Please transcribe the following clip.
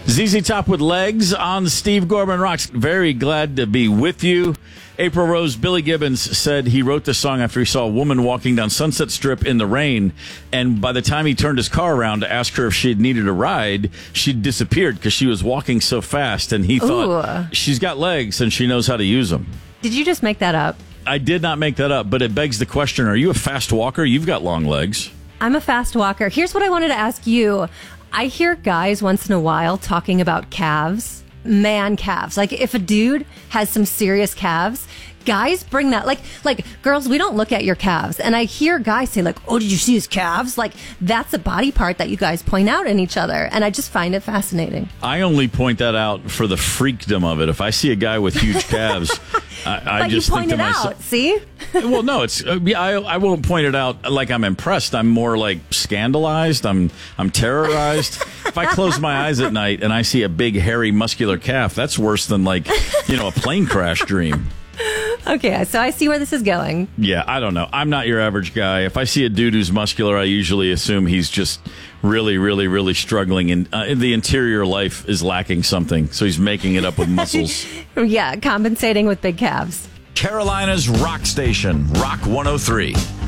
ZZ Top with Legs on Steve Gorman Rocks. Very glad to be with you. April Rose, Billy Gibbons said he wrote this song after he saw a woman walking down Sunset Strip in the rain, and by the time he turned his car around to ask her if she needed a ride, she'd disappeared because she was walking so fast, and he thought, she's got legs and she knows how to use them. Did you just make that up? I did not make that up, but it begs the question, are you a fast walker? You've got long legs. I'm a fast walker. Here's what I wanted to ask you. I hear guys once in a while talking about calves, man calves. Like if a dude has some serious calves, guys bring that, like girls, we don't look at your calves. And I hear guys say like, oh, did you see his calves? Like that's a body part that you guys point out in each other. And I just find it fascinating. I only point that out for the freakdom of it. If I see a guy with huge calves, I just you point think to it myself, out, see? Well, no, it's I won't point it out like I'm impressed. I'm more like scandalized. I'm terrorized. If I close my eyes at night and I see a big, hairy, muscular calf, that's worse than like, a plane crash dream. Okay, so I see where this is going. Yeah, I don't know. I'm not your average guy. If I see a dude who's muscular, I usually assume he's just really, really, really struggling, and the interior life is lacking something, so he's making it up with muscles. Yeah, compensating with big calves. Carolina's Rock Station, Rock 103.